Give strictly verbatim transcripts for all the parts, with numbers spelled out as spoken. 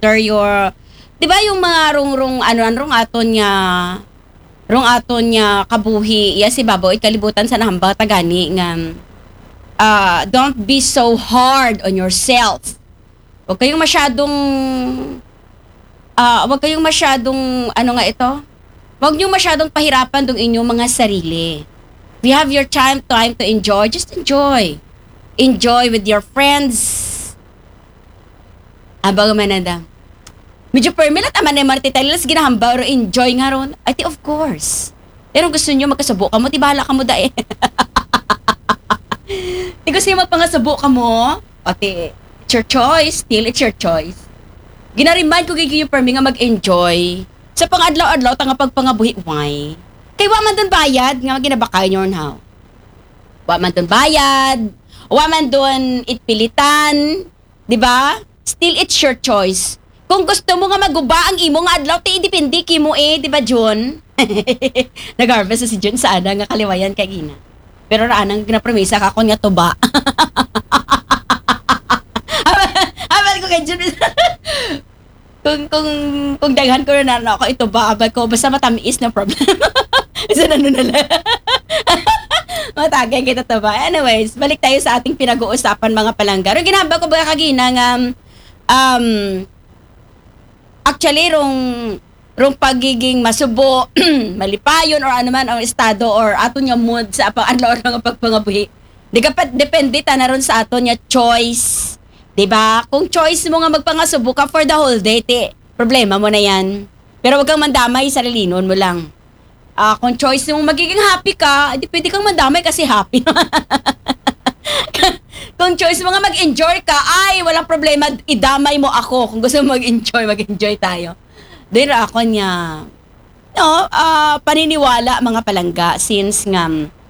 after your, di ba yung mga rong-rong, ano, rong aton niya, rong aton niya kabuhi, ya si Baboy, kalibutan sa nahambang tagani, nga, uh, don't be so hard on yourself. Huwag kayong masyadong, uh, huwag kayong masyadong, ano nga ito? Huwag nyo masyadong pahirapan dong inyong mga sarili. If you have your time, time to enjoy, just enjoy. Enjoy with your friends. Abang manada. Medyo permilat aman na martitalilas ginahamba or enjoy nga ron. I think of course. Pero gusto nyo magkasabo ka mo, tibala ka mo da eh. Di gusto nyo magpangasabo ka mo, pati it's your choice, still it's your choice. Ginariman ko gigi yung permi nga mag-enjoy. Sa pang-adlaw-adlaw, tanga pagpangabuhi, why? Kay wa man dun bayad, nga ginabakay nyo how. Wa man dun bayad, wa man dun itpilitan, di ba? Still, it's your choice. Kung gusto mo nga maguba ang imo nga adlaw, ti depende kimo eh, di ba, Jun? Nag-harvest si Jun sa ana nga kaliwayan kay Gina. Pero raan ang ginapromisa ka kon nga tuba. Abal ko kay Jun. kung kung kung daghan ko na na ako ito ba, abal ko basta matamis na problem. Isa na nun na lang. Matagay kita to ba? Anyways, balik tayo sa ating pinag-uusapan mga palangga. Pero ginahamba ko ba kagina nga um, actually rong rong pagiging masubo, malipayon or ano man ang estado or aton nga mood sa pang-adlaw nga pagpangabuhi. Di ka pa depende ta na ron sa aton nga choice. 'Di ba? Kung choice mo nga magpangasubo ka for the whole day, ti, problema mo na 'yan. Pero wag kang mandamay, sarilinon mo lang. Ah, uh, kung choice mo magiging happy ka, di pwede kang mandamay kasi happy. Kung choice mo nga mag-enjoy ka, ay, walang problema, idamay mo ako. Kung gusto mo mag-enjoy, mag-enjoy tayo. Doon ako niya, no, uh, paniniwala mga palangga, since nga,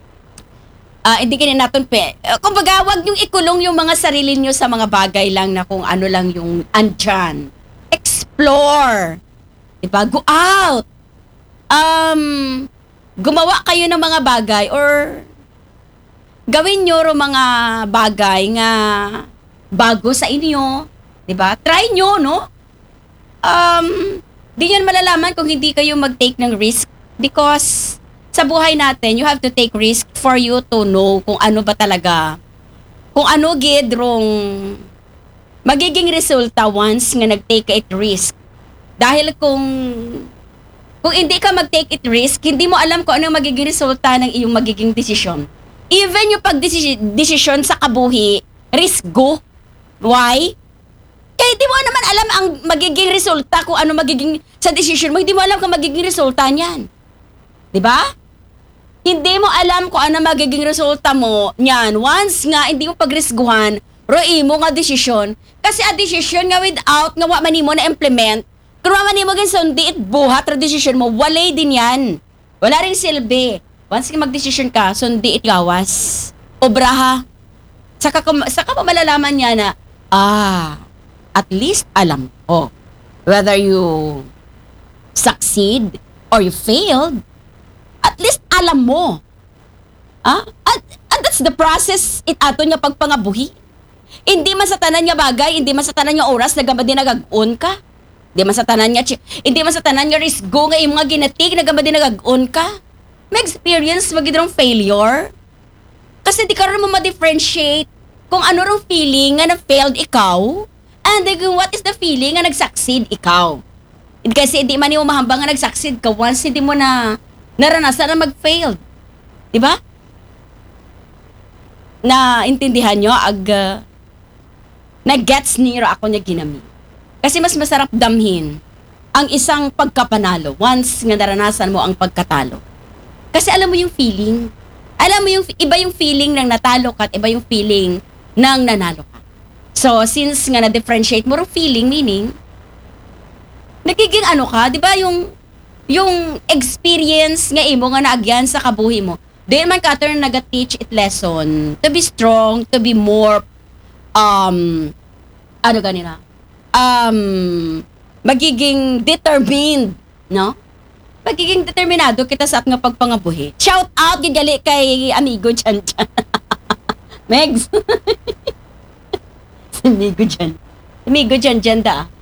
uh, hindi kinin natin, pe, uh, kumbaga, wag yung ikulong yung mga sarili nyo sa mga bagay lang na kung ano lang yung andyan. Explore. Diba? Go out. Um, gumawa kayo ng mga bagay or gawin nyo ro mga bagay nga bago sa inyo, 'di ba? Try nyo, no? Um, di nyo malalaman kung hindi kayo mag-take ng risk because sa buhay natin, you have to take risk for you to know kung ano ba talaga, kung ano gid rong magiging resulta once nga nag-take it risk. Dahil kung kung hindi ka mag-take it risk, hindi mo alam kung ano magiging resulta ng iyong magiging desisyon. Even yung pag-desisyon sa kabuhi, risk go. Why? Kaya hindi mo naman alam ang magiging resulta kung ano magiging sa desisyon mo. Hindi mo alam kung magiging resulta niyan. Diba? Hindi mo alam kung ano magiging resulta mo niyan. Once nga, hindi mo pagrisguhan, roi mo nga desisyon. Kasi a desisyon nga without nga wa man mo na implement, kung wa man mo gan sundi it buhat ra desisyon mo, walay din yan. Wala ring silbi. Once ka mag-desisyon ka, sundi it gawas. Obraha. Saka, saka pa malalaman niya na, ah, at least alam ko. Whether you succeed or you failed, at least alam mo. Ah? At, at that's the process it ato niya pagpangabuhi. Hindi man sa tanan niya bagay, hindi man sa tanan niya oras, nagamba din nagag-on ka. Hindi man sa tanan niya, hindi man sa tanan niya risgo nga yung mga ginatik, nagamba din nagag-on ka. May experience magiging failure. Kasi di ka rin mo ma-differentiate kung ano rong feeling nga na-failed ikaw and then what is the feeling nga nag-succeed ikaw. Kasi hindi man yung mahambang nga nag-succeed ka once hindi mo na naranasan na mag-failed. Diba? Na intindihan nyo ag uh, na-gets niyo ako niya ginami. Kasi mas masarap damhin ang isang pagkapanalo once nga naranasan mo ang pagkatalo. Kasi alam mo yung feeling. Alam mo yung, iba yung feeling ng natalo ka at iba yung feeling ng nanalo ka. So, since nga na-differentiate mo yung feeling, meaning, nagiging ano ka, di ba yung, yung experience nga imo nga naagyan sa kabuhi mo. Dahil man ka turn naga-teach it lesson to be strong, to be more, um, ano ganina, um, magiging determined, no? Magiging determinado kita sa at nga pagpangabuhi. Shout out gigali kay amigo dyan dyan. Megs. Amigo dyan. Amigo dyan dyan da.